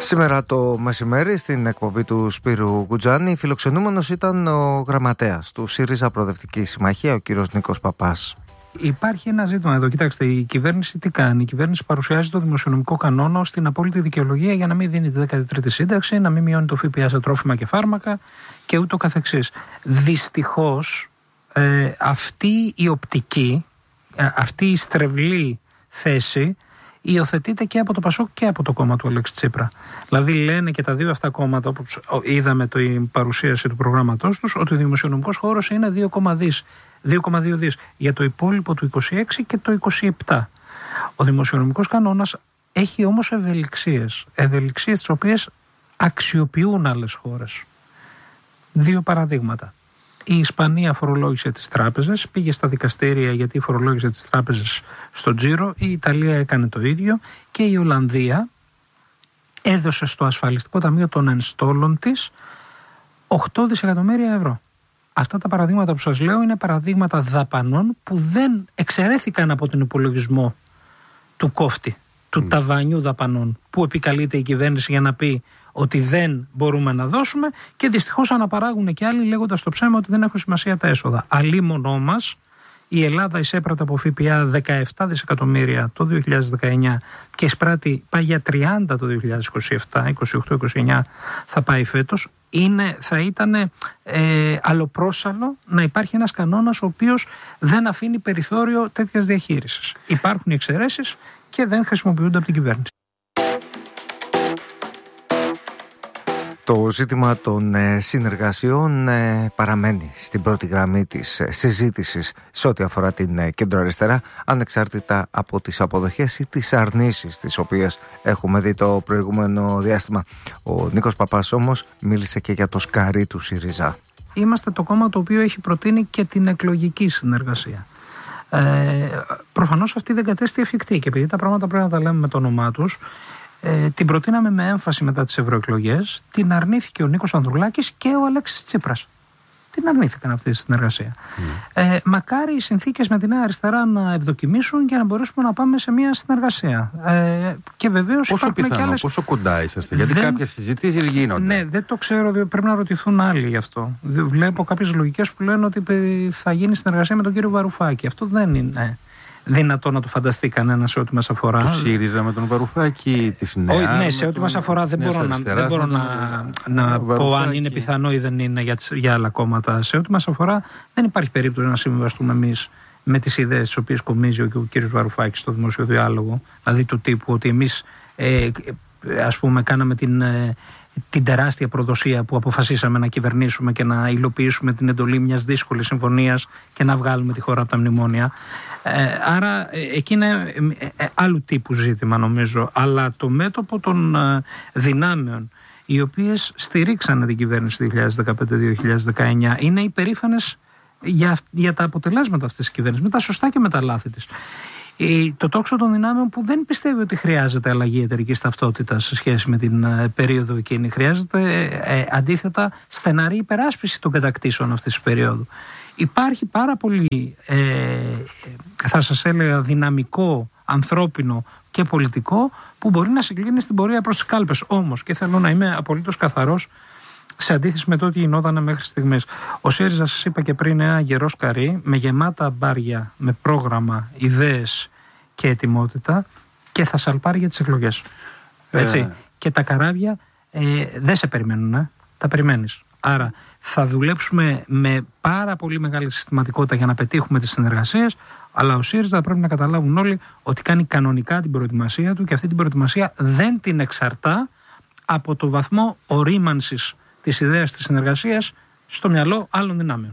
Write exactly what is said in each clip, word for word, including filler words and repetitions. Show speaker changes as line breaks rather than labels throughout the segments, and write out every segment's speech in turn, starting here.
Σήμερα το μεσημέρι στην εκπομπή του Σπύρου Γκουτζάνη φιλοξενούμενος ήταν ο γραμματέας του ΣΥΡΙΖΑ Προοδευτική Συμμαχία, ο κύριος Νίκος Παπάς.
Υπάρχει ένα ζήτημα εδώ. Κοιτάξτε, η κυβέρνηση τι κάνει? Η κυβέρνηση παρουσιάζει το δημοσιονομικό κανόνα στην απόλυτη δικαιολογία για να μην δίνει τη δέκατη τρίτη σύνταξη, να μην μειώνει το ΦΠΑ σε τρόφιμα και φάρμακα και ούτω καθεξής. Δυστυχώς, ε, αυτή η οπτική, ε, αυτή η στρεβλή θέση υιοθετείται και από το ΠΑΣΟΚ και από το κόμμα του Αλέξη Τσίπρα. Δηλαδή λένε και τα δύο αυτά κόμματα, όπως είδαμε την παρουσίαση του προγράμματός τους, ότι ο δημοσιονομικός χώρος είναι δύο κόμμα δύο δις για το υπόλοιπο του είκοσι έξι και το είκοσι επτά. Ο δημοσιονομικός κανόνας έχει όμως ευελιξίες, ευελιξίες τις οποίες αξιοποιούν άλλες χώρες. Δύο παραδείγματα. Η Ισπανία φορολόγησε τις τράπεζες, πήγε στα δικαστήρια γιατί φορολόγησε τις τράπεζες στο τζίρο. Η Ιταλία έκανε το ίδιο και η Ολλανδία έδωσε στο ασφαλιστικό ταμείο των ενστόλων της οκτώ δισεκατομμύρια ευρώ. Αυτά τα παραδείγματα που σας λέω είναι παραδείγματα δαπανών που δεν εξαιρέθηκαν από τον υπολογισμό του κόφτη, του mm. ταβανιού δαπανών που επικαλείται η κυβέρνηση για να πει ότι δεν μπορούμε να δώσουμε, και δυστυχώς αναπαράγουν και άλλοι λέγοντας το ψέμα ότι δεν έχουν σημασία τα έσοδα. Αλίμονό μας, η Ελλάδα εισέπρατε από ΦΠΑ δεκαεπτά δισεκατομμύρια το δύο χιλιάδες δεκαεννιά και εισπράττει πάει για τριάντα το δύο χιλιάδες είκοσι επτά, είκοσι οκτώ είκοσι εννιά θα πάει φέτος. Είναι, θα ήταν ε, αλλοπρόσαλλο να υπάρχει ένας κανόνας ο οποίος δεν αφήνει περιθώριο τέτοιας διαχείρισης. Υπάρχουν εξαιρέσεις και δεν χρησιμοποιούνται από την κυβέρνηση.
Το ζήτημα των συνεργασιών παραμένει στην πρώτη γραμμή της συζήτησης σε ό,τι αφορά την κεντροαριστερά, ανεξάρτητα από τις αποδοχές ή τις αρνήσεις τις οποίες έχουμε δει το προηγούμενο διάστημα. Ο Νίκος Παπάς όμως μίλησε και για το σκαρί του ΣΥΡΙΖΑ.
Είμαστε το κόμμα το οποίο έχει προτείνει και την εκλογική συνεργασία. Ε, προφανώς αυτή δεν κατέστη εφικτή και επειδή τα πράγματα πρέπει να τα λέμε με το όνομά τους, Ε, την προτείναμε με έμφαση μετά τις ευρωεκλογές, την αρνήθηκε ο Νίκος Ανδρουλάκης και ο Αλέξης Τσίπρας. Την αρνήθηκαν αυτή τη συνεργασία. Mm. Ε, μακάρι οι συνθήκες με τη Νέα Αριστερά να ευδοκιμήσουν και να μπορέσουμε να πάμε σε μια συνεργασία. Ε, και βεβαίως
πόσο πιθανό,
και άλλες...
πόσο κοντά είσαστε, γιατί δεν... κάποιες συζητήσεις γίνονται.
Ναι, δεν το ξέρω, πρέπει να ρωτηθούν άλλοι γι' αυτό. Βλέπω κάποιες λογικές που λένε ότι θα γίνει συνεργασία με τον κύριο Βαρουφάκη. Αυτό δεν είναι δυνατό να το φανταστεί κανένα σε ό,τι μας αφορά.
Του ΣΥΡΙΖΑ με τον Βαρουφάκη, της Νέας.
Όχι, ναι, σε ό,τι μας αφορά δεν μπορώ να, δεν μπορώ να, να πω αν είναι πιθανό ή δεν είναι για, για άλλα κόμματα. Σε ό,τι μας αφορά δεν υπάρχει περίπτωση να συμβιβαστούμε εμείς με τις ιδέες τις οποίες κομίζει ο, ο κύριος Βαρουφάκης στο δημόσιο διάλογο. Δηλαδή του τύπου ότι εμείς ε, ας πούμε κάναμε την... Ε, την τεράστια προδοσία που αποφασίσαμε να κυβερνήσουμε και να υλοποιήσουμε την εντολή μιας δύσκολης συμφωνίας και να βγάλουμε τη χώρα από τα μνημόνια. Ε, άρα ε, εκεί είναι ε, ε, άλλου τύπου ζήτημα νομίζω. Αλλά το μέτωπο των ε, δυνάμεων οι οποίες στηρίξανε την κυβέρνηση δύο χιλιάδες δεκαπέντε δύο χιλιάδες δεκαεννιά είναι υπερήφανες για, για τα αποτελέσματα αυτής της κυβέρνησης, με τα σωστά και με τα λάθη της. Το τόξο των δυνάμεων που δεν πιστεύει ότι χρειάζεται αλλαγή εταιρικής ταυτότητας σε σχέση με την ε, περίοδο εκείνη. Χρειάζεται ε, ε, αντίθετα στεναρή υπεράσπιση των κατακτήσεων αυτής της περίοδου. Υπάρχει πάρα πολύ, ε, θα σας έλεγα, δυναμικό, ανθρώπινο και πολιτικό που μπορεί να συγκλίνει στην πορεία προς τις κάλπες. Όμως, και θέλω να είμαι απολύτως καθαρός, σε αντίθεση με το ότι γινόταν μέχρι στιγμής, ο ΣΥΡΙΖΑ, σας είπα και πριν, ένα γερό σκαρί με γεμάτα μπάρια, με πρόγραμμα, ιδέες και ετοιμότητα, και θα σαλπάρει για τις εκλογές. Έτσι. Ε. Και τα καράβια ε, δεν σε περιμένουν, ε. τα περιμένεις. Άρα θα δουλέψουμε με πάρα πολύ μεγάλη συστηματικότητα για να πετύχουμε τις συνεργασίες, αλλά ο ΣΥΡΙΖΑ πρέπει να καταλάβουν όλοι ότι κάνει κανονικά την προετοιμασία του και αυτή την προετοιμασία δεν την εξαρτά από το βαθμό ορίμανσης της ιδέας της συνεργασίας στο μυαλό άλλων δυνάμεων.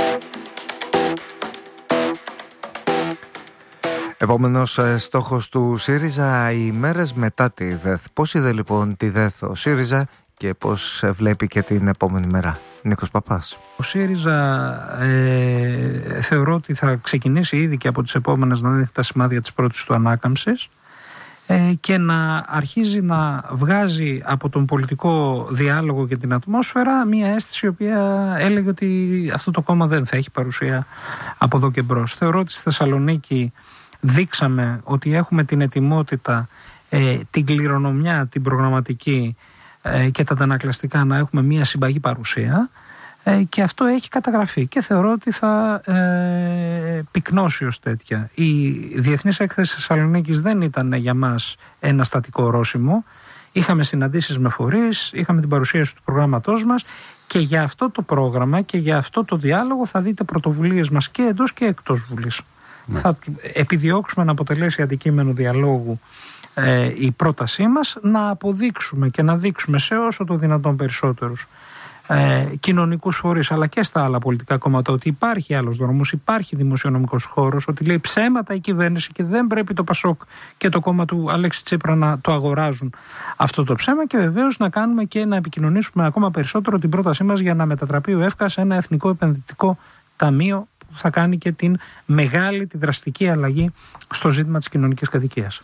Επόμενος στόχος του ΣΥΡΙΖΑ, οι μέρες μετά τη ΔΕΘ. Πώς είδε λοιπόν τη ΔΕΘ ο ΣΥΡΙΖΑ και πώς βλέπει και την επόμενη μέρα? Νίκος Παπάς.
Ο ΣΥΡΙΖΑ ε, θεωρώ ότι θα ξεκινήσει ήδη και από τις επόμενες να δείχνει τα σημάδια της πρώτης του ανάκαμψης ε, και να αρχίζει να βγάζει από τον πολιτικό διάλογο και την ατμόσφαιρα μια αίσθηση η οποία έλεγε ότι αυτό το κόμμα δεν θα έχει παρουσία από εδώ και μπρος. Θεωρώ ότι στη Θεσσαλονίκη δείξαμε ότι έχουμε την ετοιμότητα ε, την κληρονομιά, την προγραμματική ε, και τα αντανακλαστικά να έχουμε μια συμπαγή παρουσία, ε, και αυτό έχει καταγραφεί και θεωρώ ότι θα ε, πυκνώσει ως τέτοια. Η Διεθνής Έκθεση Θεσσαλονίκης δεν ήταν για μας ένα στατικό ορόσημο. Είχαμε συναντήσεις με φορείς, είχαμε την παρουσίαση του προγράμματός μας και για αυτό το πρόγραμμα και για αυτό το διάλογο θα δείτε πρωτοβουλίες μας και εντός και εκτός Βουλής. Ναι. Θα επιδιώξουμε να αποτελέσει αντικείμενο διαλόγου ε, η πρότασή μας, να αποδείξουμε και να δείξουμε σε όσο το δυνατόν περισσότερους ε, κοινωνικούς φορείς αλλά και στα άλλα πολιτικά κόμματα ότι υπάρχει άλλος δρόμος, υπάρχει δημοσιονομικός χώρος, ότι λέει ψέματα η κυβέρνηση και δεν πρέπει το Πασόκ και το κόμμα του Αλέξη Τσίπρα να το αγοράζουν αυτό το ψέμα, και βεβαίως να κάνουμε και να επικοινωνήσουμε ακόμα περισσότερο την πρότασή μας για να μετατραπεί ο ΕΦΚΑ σε ένα εθνικό επενδυτικό ταμείο που θα κάνει και την μεγάλη, τη δραστική αλλαγή στο ζήτημα της κοινωνικής κατοικίας.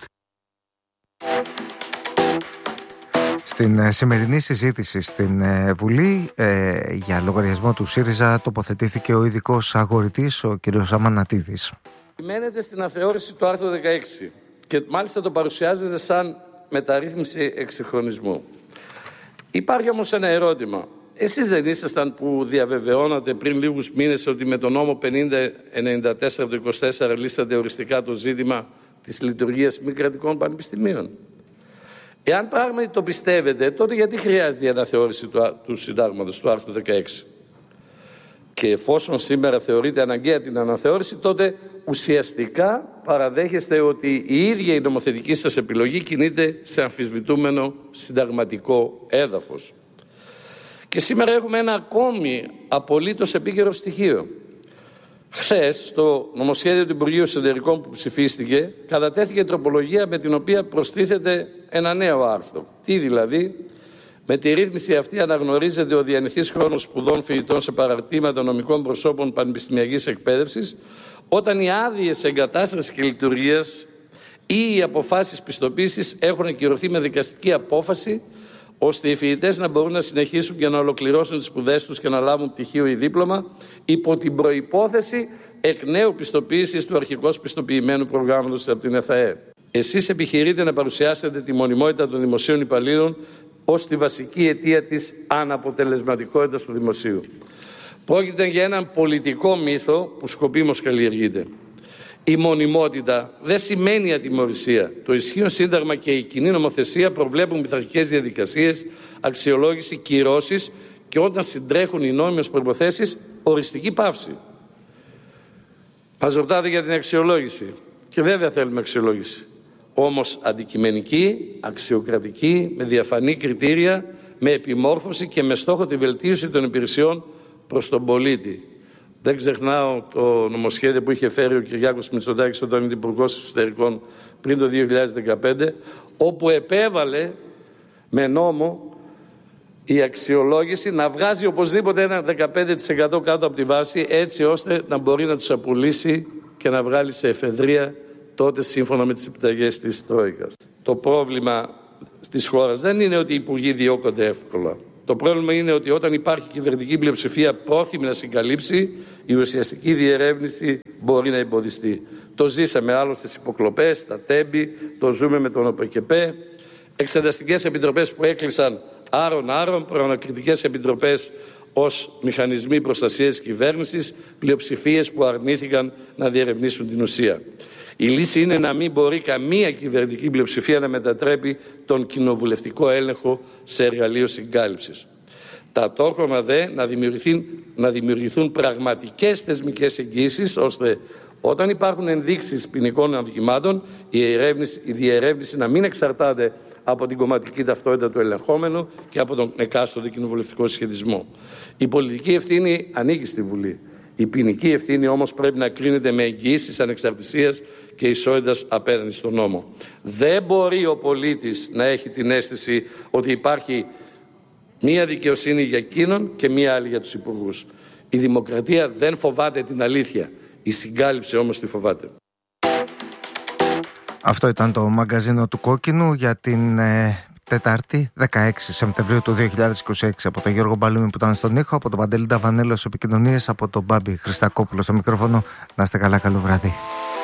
Στην σημερινή συζήτηση στην Βουλή ε, για λογαριασμό του ΣΥΡΙΖΑ τοποθετήθηκε ο ειδικός αγορητής, ο κ. Αμανατίδης.
Μένετε στην αθεώρηση του άρθρου δεκαέξι και μάλιστα το παρουσιάζεται σαν μεταρρύθμιση εξυγχρονισμού. Υπάρχει όμως ένα ερώτημα. Εσείς δεν ήσασταν που διαβεβαιώνατε πριν λίγους μήνες ότι με τον νόμο πενήντα ενενήντα τέσσερα του είκοσι τέσσερα λύσατε οριστικά το ζήτημα της λειτουργίας μη κρατικών πανεπιστημίων? Εάν πράγματι το πιστεύετε, τότε γιατί χρειάζεται η αναθεώρηση του, του συντάγματος, του άρθρου δεκαέξι? Και εφόσον σήμερα θεωρείται αναγκαία την αναθεώρηση, τότε ουσιαστικά παραδέχεστε ότι η ίδια η νομοθετική σας επιλογή κινείται σε αμφισβητούμενο συνταγματικό έδαφος. Και σήμερα έχουμε ένα ακόμη απολύτως επίκαιρο στοιχείο. Χθες, στο νομοσχέδιο του Υπουργείου Εσωτερικών που ψηφίστηκε, κατατέθηκε τροπολογία με την οποία προστίθεται ένα νέο άρθρο. Τι δηλαδή? Με τη ρύθμιση αυτή αναγνωρίζεται ο διανυθής χρόνος σπουδών φοιτητών σε παραρτήματα νομικών προσώπων πανεπιστημιακής εκπαίδευσης, όταν οι άδειες εγκατάστασης και λειτουργίας ή οι αποφάσεις πιστοποίησης έχουν ακυρωθεί με δικαστική απόφαση, ώστε οι φοιτητές να μπορούν να συνεχίσουν και να ολοκληρώσουν τις σπουδές τους και να λάβουν πτυχίο ή δίπλωμα υπό την προϋπόθεση εκ νέου πιστοποίησης του αρχικώς πιστοποιημένου προγράμματος από την ΕΘΑΕ. Εσείς επιχειρείτε να παρουσιάσετε τη μονιμότητα των δημοσίων υπαλλήλων ως τη βασική αιτία της αναποτελεσματικότητας του δημοσίου. Πρόκειται για έναν πολιτικό μύθο που σκοπίμως καλλιεργείται. Η μονιμότητα δεν σημαίνει ατιμωρησία. Το ισχύον σύνταγμα και η κοινή νομοθεσία προβλέπουν πειθαρχικές διαδικασίες, αξιολόγηση, κυρώσεις και όταν συντρέχουν οι νόμιμες προϋποθέσεις, οριστική πάυση. Μας ρωτάτε για την αξιολόγηση. Και βέβαια θέλουμε αξιολόγηση. Όμως αντικειμενική, αξιοκρατική, με διαφανή κριτήρια, με επιμόρφωση και με στόχο τη βελτίωση των υπηρεσιών προς τον πολίτη. Δεν ξεχνάω το νομοσχέδιο που είχε φέρει ο Κυριάκος Μητσοτάκης όταν ήταν υπουργός Εσωτερικών πριν το δύο χιλιάδες δεκαπέντε, όπου επέβαλε με νόμο η αξιολόγηση να βγάζει οπωσδήποτε ένα δεκαπέντε τοις εκατό κάτω από τη βάση, έτσι ώστε να μπορεί να τους απολύσει και να βγάλει σε εφεδρεία τότε σύμφωνα με τις επιταγές της Τρόικας. Το πρόβλημα της χώρας δεν είναι ότι οι υπουργοί διώκονται εύκολα. Το πρόβλημα είναι ότι όταν υπάρχει κυβερνητική πλειοψηφία πρόθυμη να συγκαλύψει, η ουσιαστική διερεύνηση μπορεί να εμποδιστεί. Το ζήσαμε άλλωστε στις υποκλοπές, στα τέμπη, το ζούμε με τον ΟΠΕΚΕΠΕ, εξεταστικές επιτροπές που έκλεισαν άρον-άρον, προανακριτικές επιτροπές ως μηχανισμοί προστασίας της κυβέρνησης, πλειοψηφίες που αρνήθηκαν να διερευνήσουν την ουσία. Η λύση είναι να μην μπορεί καμία κυβερνητική πλειοψηφία να μετατρέπει τον κοινοβουλευτικό έλεγχο σε εργαλείο συγκάλυψης. Ταυτόχρονα δε να δημιουργηθούν, να δημιουργηθούν πραγματικές θεσμικές εγγύησεις, ώστε όταν υπάρχουν ενδείξεις ποινικών αδικημάτων, η, η διερεύνηση να μην εξαρτάται από την κομματική ταυτότητα του ελεγχόμενου και από τον εκάστοτε κοινοβουλευτικό συσχετισμό. Η πολιτική ευθύνη ανήκει στη Βουλή. Η ποινική ευθύνη όμως πρέπει να κρίνεται με εγγυήσεις ανεξαρτησίας και ισότητας απέναντι στον νόμο. Δεν μπορεί ο πολίτης να έχει την αίσθηση ότι υπάρχει μία δικαιοσύνη για εκείνον και μία άλλη για τους υπουργούς. Η δημοκρατία δεν φοβάται την αλήθεια. Η συγκάλυψη όμως τη φοβάται.
Αυτό ήταν το μαγκαζίνο του Κόκκινου για την ε, Τετάρτη δεκαέξι Σεπτεμβρίου του δύο χιλιάδες είκοσι έξι. Από τον Γιώργο Μπαλούμη που ήταν στον ήχο, από τον Παντελή Νταβανέλο στις επικοινωνίες, από τον Μπάμπη Χριστακόπουλο στο μικρόφωνο. Να είστε καλά, καλό βράδυ.